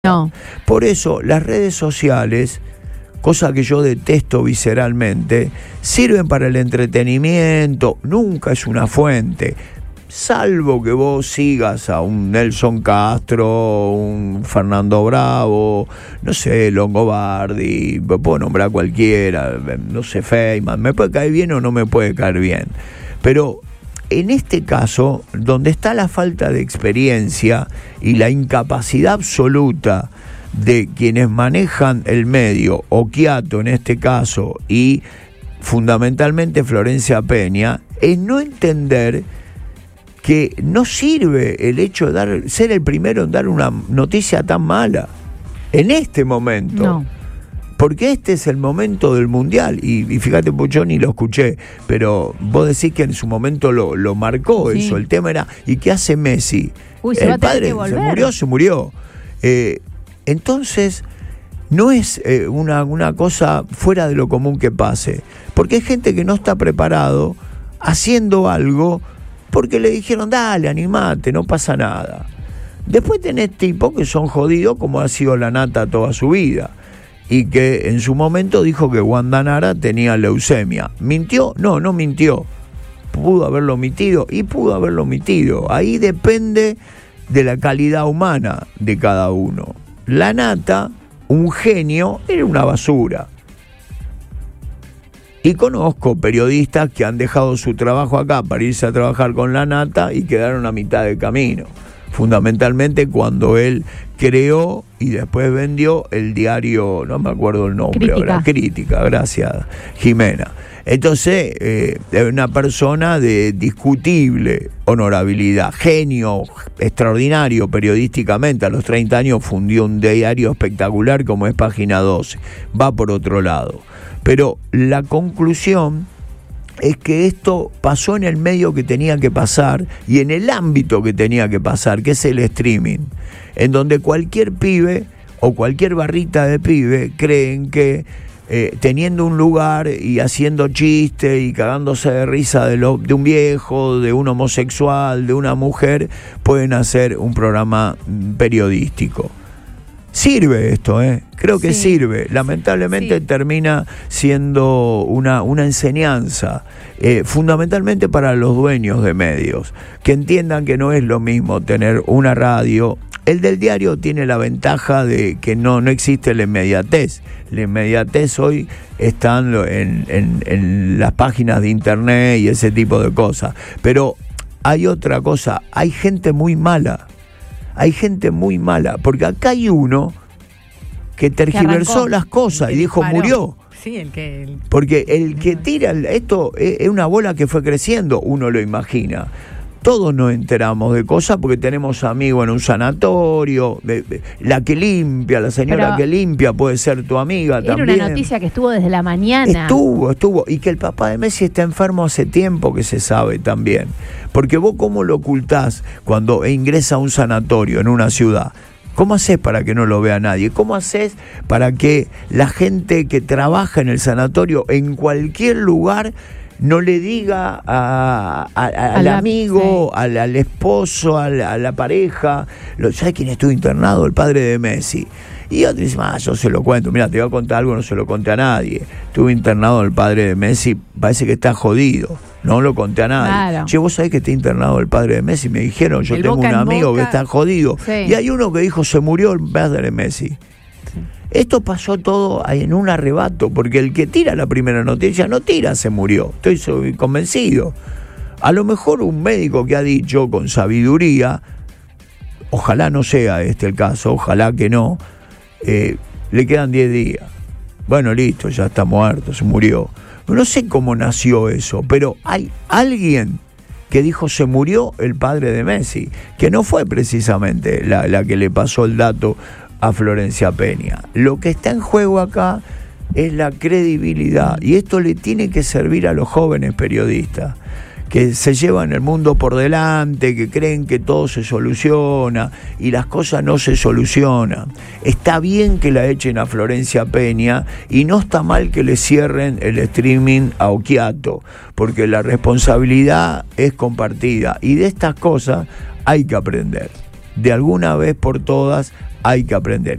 No. Por eso las redes sociales, cosa que yo detesto visceralmente, sirven para el entretenimiento, nunca es una fuente. Salvo que vos sigas a un Nelson Castro, un Fernando Bravo, no sé, Longobardi, puedo nombrar cualquiera, no sé, Feynman, me puede caer bien o no me puede caer bien. Pero en este caso, donde está la falta de experiencia y la incapacidad absoluta de quienes manejan el medio, Occhiato en este caso, y fundamentalmente Florencia Peña, es no entender que no sirve el hecho de ser el primero en dar una noticia tan mala en este momento. No. Porque este es el momento del Mundial. Y fíjate, pues yo ni lo escuché, pero vos decís que en su momento lo marcó eso. El tema era, ¿y qué hace Messi? Se va a tener que volver. Se murió. Entonces, no es una cosa fuera de lo común que pase. Porque hay gente que no está preparado haciendo algo porque le dijeron, dale, animate, no pasa nada. Después tenés tipos que son jodidos, como ha sido la Nata toda su vida, y que en su momento dijo que Wanda Nara tenía leucemia. ¿Mintió? No mintió. Pudo haberlo omitido y pudo haberlo omitido. Ahí depende de la calidad humana de cada uno. La Nata, un genio, era una basura. Y conozco periodistas que han dejado su trabajo acá para irse a trabajar con la Nata y quedaron a mitad de camino. Fundamentalmente cuando él creó y después vendió el diario, no me acuerdo el nombre ahora, Crítica, gracias Jimena. Entonces, es una persona de discutible honorabilidad, genio extraordinario periodísticamente. A los 30 años fundió un diario espectacular como es Página 12, va por otro lado. Pero la conclusión es que esto pasó en el medio que tenía que pasar y en el ámbito que tenía que pasar, que es el streaming, en donde cualquier pibe o cualquier barrita de pibe creen que teniendo un lugar y haciendo chistes y cagándose de risa de un viejo, de un homosexual, de una mujer, pueden hacer un programa periodístico. Sirve esto, creo que sirve. Lamentablemente termina siendo una enseñanza, fundamentalmente para los dueños de medios, que entiendan que no es lo mismo tener una radio. El del diario tiene la ventaja de que no existe la inmediatez. La inmediatez hoy están en las páginas de internet y ese tipo de cosas. Pero hay otra cosa, hay gente muy mala. Hay gente muy mala, porque acá hay uno que tergiversó las cosas y dijo murió. Sí, porque el que tira esto es una bola que fue creciendo, uno lo imagina. Todos nos enteramos de cosas porque tenemos amigos en un sanatorio, la que limpia, la señora que limpia puede ser tu amiga también. Era una noticia que estuvo desde la mañana. Estuvo, y que el papá de Messi está enfermo hace tiempo que se sabe también. Porque vos cómo lo ocultás cuando ingresa a un sanatorio en una ciudad. ¿Cómo haces para que no lo vea nadie? ¿Cómo haces para que la gente que trabaja en el sanatorio en cualquier lugar no le diga al amigo, al esposo, a la pareja? ¿Sabes quién estuvo internado? El padre de Messi. Y otro dice, yo se lo cuento. Mira, te voy a contar algo, no se lo conté a nadie. Estuvo internado el padre de Messi, parece que está jodido. No lo conté a nadie. Claro. Che, vos sabés que está internado el padre de Messi. Me dijeron, yo tengo un amigo que está jodido. Sí. Y hay uno que dijo, se murió el padre de Messi. Sí. Esto pasó todo en un arrebato, porque el que tira la primera noticia no tira, se murió. Estoy convencido. A lo mejor un médico que ha dicho con sabiduría, ojalá no sea este el caso, ojalá que no, le quedan 10 días. Bueno, listo, ya está muerto, se murió. No sé cómo nació eso, pero hay alguien que dijo se murió el padre de Messi, que no fue precisamente la que le pasó el dato a Florencia Peña. Lo que está en juego acá es la credibilidad, y esto le tiene que servir a los jóvenes periodistas que se llevan el mundo por delante, que creen que todo se soluciona y las cosas no se solucionan. Está bien que la echen a Florencia Peña y no está mal que le cierren el streaming a Occhiato, porque la responsabilidad es compartida y de estas cosas hay que aprender. De alguna vez por todas hay que aprender.